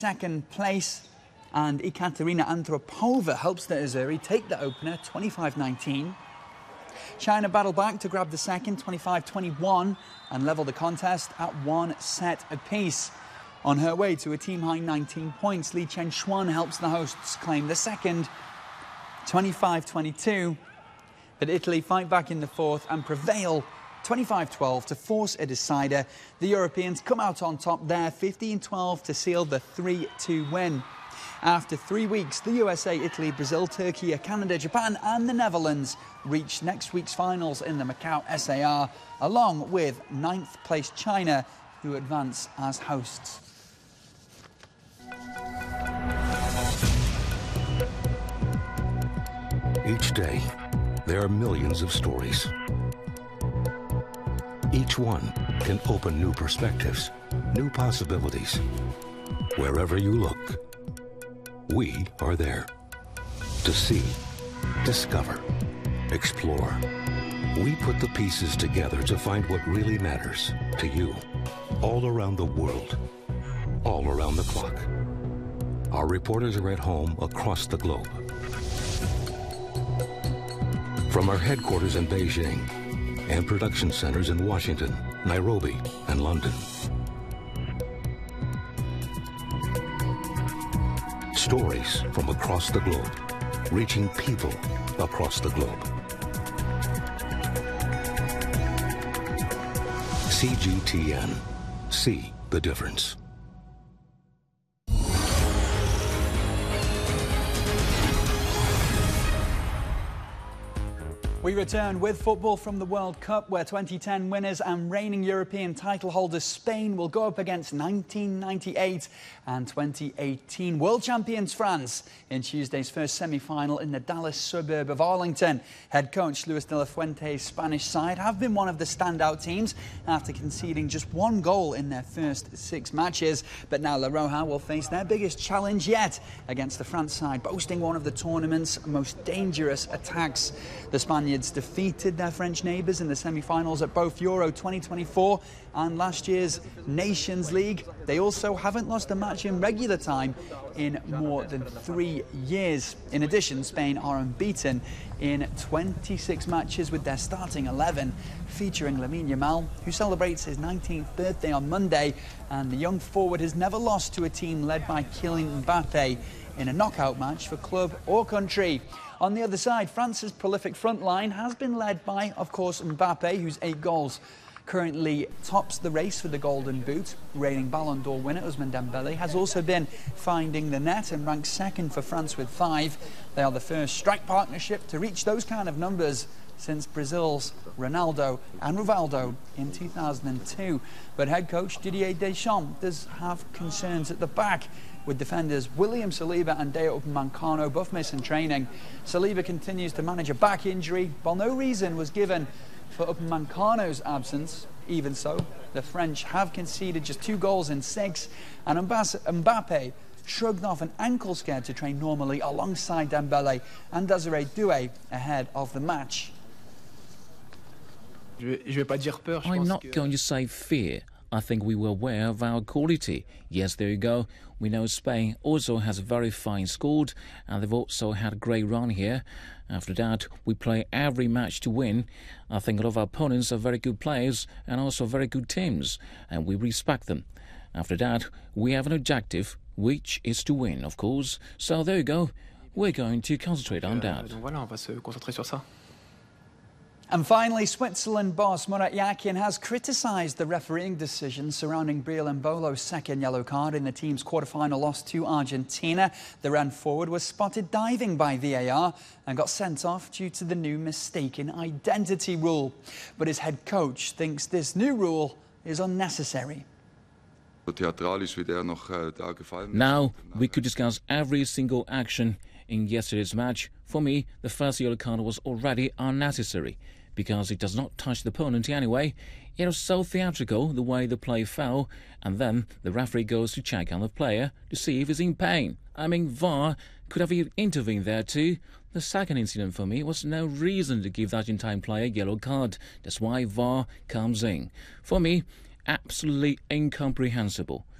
second place, and Ekaterina Andropova helps the Azzurri take the opener 25-19. China battled back to grab the second 25-21 and level the contest at 1 set apiece. On her way to a team-high 19 points, Li Chenxuan helps the hosts claim the second 25-22. But Italy fight back in the fourth and prevail 25-12 to force a decider. The Europeans come out on top there, 15-12 to seal the 3-2 win. After 3 weeks, the USA, Italy, Brazil, Turkey, Canada, Japan and the Netherlands reach next week's finals in the Macau SAR, along with 9th place China, who advance as hosts. Each day, there are millions of stories. Each one can open new perspectives, new possibilities. Wherever you look, we are there to see, discover, explore. We put the pieces together to find what really matters to you, all around the world, all around the clock. Our reporters are at home across the globe. From our headquarters in Beijing and production centers in Washington, Nairobi, and London. Stories from across the globe, reaching people across the globe. CGTN. See the difference. We return with football from the World Cup, where 2010 winners and reigning European title holders Spain will go up against 1998 and 2018 world champions France in Tuesday's first semi-final in the Dallas suburb of Arlington. Head coach Luis de la Fuente's Spanish side have been one of the standout teams after conceding just 1 goal in their first 6 matches. But now La Roja will face their biggest challenge yet against the France side, boasting one of the tournament's most dangerous attacks. The Spaniards defeated their French neighbours in the semi-finals at both Euro 2024 and last year's Nations League. They also haven't lost a match in regular time in more than 3 years. In addition, Spain are unbeaten in 26 matches with their starting 11, featuring Lamine Yamal, who celebrates his 19th birthday on Monday, and the young forward has never lost to a team led by Kylian Mbappe in a knockout match for club or country. On the other side, France's prolific front line has been led by, of course, Mbappe, whose 8 goals currently tops the race for the Golden Boot. Reigning Ballon d'Or winner Ousmane Dembélé has also been finding the net and ranks second for France with 5. They are the first strike partnership to reach those kind of numbers since Brazil's Ronaldo and Rivaldo in 2002. But head coach Didier Deschamps does have concerns at the back, with defenders William Saliba and Dayot Upamecano both missing training. Saliba continues to manage a back injury, while no reason was given for Upamecano's absence. Even so, the French have conceded just 2 goals in 6, and Mbappe shrugged off an ankle scare to train normally alongside Dembélé and Desiree Doué ahead of the match. I'm not going to say fear. I think we were aware of our quality. Yes, there you go. We know Spain also has a very fine squad, and they've also had a great run here. After that, we play every match to win. I think a lot of our opponents are very good players and also very good teams, and we respect them. After that, we have an objective, which is to win, of course. So there you go. We're going to concentrate on that. And finally, Switzerland boss Murat Yakin has criticised the refereeing decision surrounding Breel Embolo's second yellow card in the team's quarter-final loss to Argentina. The Rennes forward was spotted diving by VAR and got sent off due to the new mistaken identity rule. But his head coach thinks this new rule is unnecessary. Now we could discuss every single action in yesterday's match. For me, the first yellow card was already unnecessary, because it does not touch the opponent anyway. It was so theatrical the way the play fell, and then the referee goes to check on the player to see if he's in pain. I mean, VAR could have intervened there too. The second incident for me was no reason to give the Argentine player a yellow card. That's why VAR comes in. For me, absolutely incomprehensible.